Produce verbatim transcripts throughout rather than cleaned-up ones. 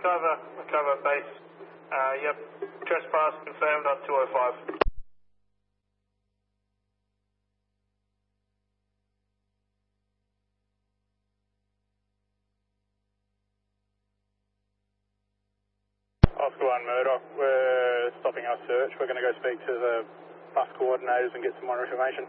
Cover, cover base. Uh, yep, trespass confirmed on two oh five. Oscar one Murdoch, we're stopping our search. We're going to go speak to the bus coordinators and get some more information.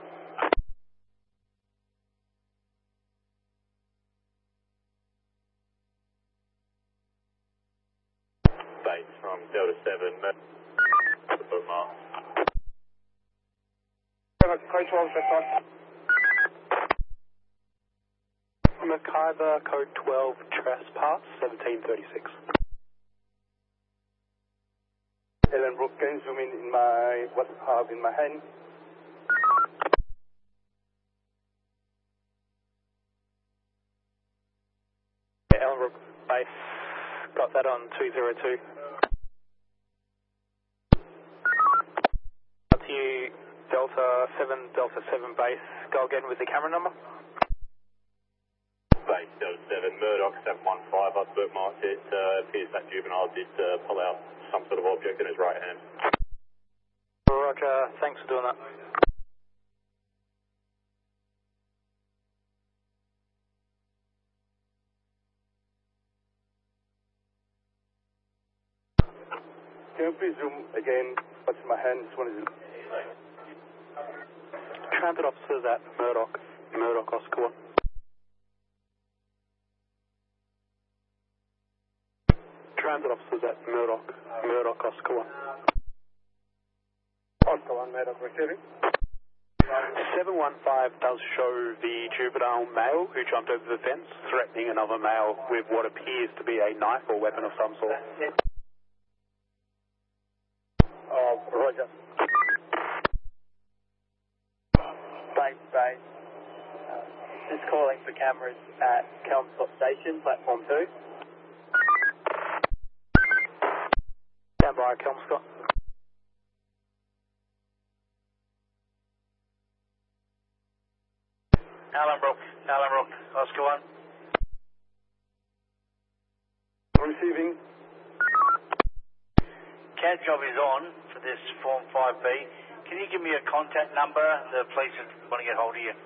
Base from Delta seven, Bookmark. Code twelve, trespass. McIver, code twelve, trespass, seventeen thirty-six. Ellenbrook, can you zoom in in my, what I have in my hand? Yeah, Ellenbrook, base, got that on two zero two. Up to you, Delta seven, Delta seven base, go again with the camera number. Base Delta seven, Murdoch seven one five, I've bookmarked it. Uh, appears that juvenile did uh, pull out some sort of object in his right hand. Roger, thanks for doing that. Can you please zoom again? What's in my hand? This one is. Transit officers at Murdoch, Murdoch Oscar one. Transit officers at Murdoch, Murdoch Oscar one. Oscar one, Murdoch, receiving. seven one five does show the juvenile male who jumped over the fence, threatening another male with what appears to be a knife or weapon of some sort. Oh, Roger. Base, base. Uh, just calling for cameras at Kelmscott Station, platform two. Stand by, Kelmscott. Allenbrook, Allenbrook, Oscar one. Receiving. CAD job is on for this Form five B. Can you give me a contact number? The police want to get hold of you.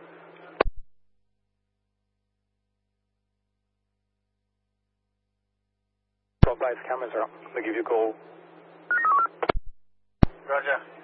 Got base cameras are up. I'll give you a call. Roger.